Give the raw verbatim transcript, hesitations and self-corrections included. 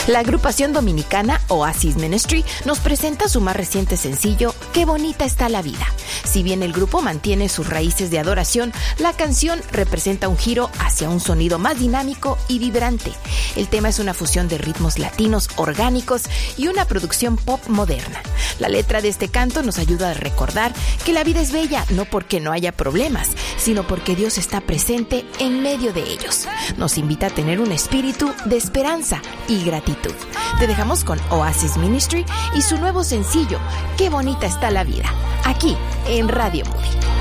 La agrupación dominicana Oasis Ministry nos presenta su más reciente sencillo, Qué bonita está la vida. Si bien el grupo mantiene sus raíces de adoración, la canción representa un giro hacia un sonido más dinámico y vibrante. El tema es una fusión de ritmos latinos orgánicos y una producción pop moderna. La letra de este canto nos ayuda a recordar que la vida es bella no porque no haya problemas, sino porque Dios está presente en medio de ellos. Nos invita a tener un espíritu de esperanza y gratitud. Te dejamos con Oasis Ministry y su nuevo sencillo, Qué bonita está la vida, aquí en Radio Moody.